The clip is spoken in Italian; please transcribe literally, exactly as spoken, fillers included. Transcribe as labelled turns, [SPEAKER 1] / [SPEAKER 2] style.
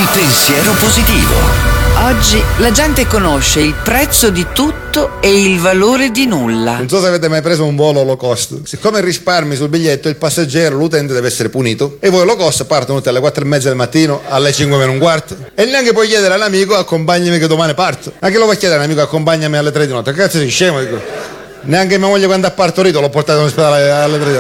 [SPEAKER 1] Il pensiero positivo.
[SPEAKER 2] Oggi la gente conosce il prezzo di tutto e il valore di nulla.
[SPEAKER 3] Non so se avete mai preso un volo low cost. Siccome risparmi sul biglietto, il passeggero, l'utente deve essere punito. E i voli low cost partono tutti alle quattro e mezza del mattino, alle cinque meno un quarto. E neanche puoi chiedere all'amico accompagnami che domani parto. Anche lo puoi chiedere all'amico accompagnami alle tre di notte. Che cazzo sei scemo? Dico. Neanche mia moglie quando ha partorito l'ho portato in ospedale alle tre di notte.